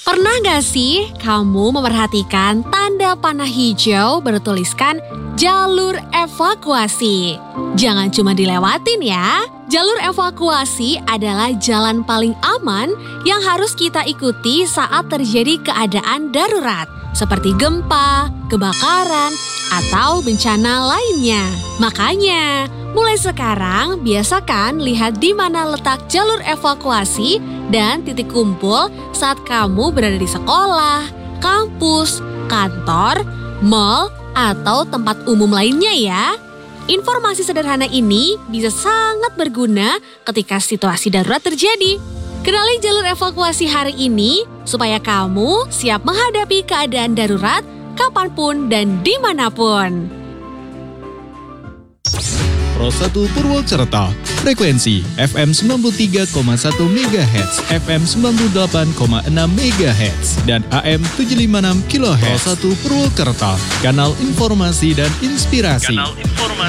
Pernah gak sih kamu memerhatikan tanda panah hijau bertuliskan jalur evakuasi? Jangan cuma dilewatin ya. Jalur evakuasi adalah jalan paling aman yang harus kita ikuti saat terjadi keadaan darurat, seperti gempa, kebakaran, atau bencana lainnya. Makanya, mulai sekarang biasakan lihat di mana letak jalur evakuasi dan titik kumpul saat kamu berada di sekolah, kampus, kantor, mal, atau tempat umum lainnya ya. Informasi sederhana ini bisa sangat berguna ketika situasi darurat terjadi. Kenali jalur evakuasi hari ini supaya kamu siap menghadapi keadaan darurat kapanpun dan dimanapun. Pro 1 Purwokerto, frekuensi FM 93,1 MHz, FM 98,6 MHz, dan AM 756 kHz. Pro 1 Purwokerto, kanal informasi dan inspirasi.